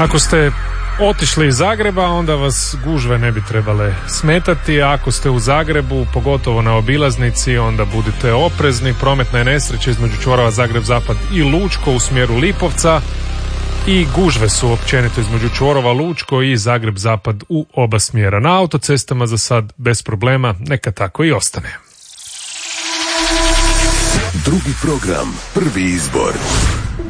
Ako ste otišli iz Zagreba, onda vas gužve ne bi trebale smetati, a ako ste u Zagrebu, pogotovo na obilaznici, onda budite oprezni. Prometna je nesreća između čvorova Zagreb-Zapad i Lučko u smjeru Lipovca i gužve su općenito između čvorova Lučko i Zagreb-Zapad u oba smjera. Na autocestama za sad bez problema, neka tako i ostane. Drugi program, prvi izbor.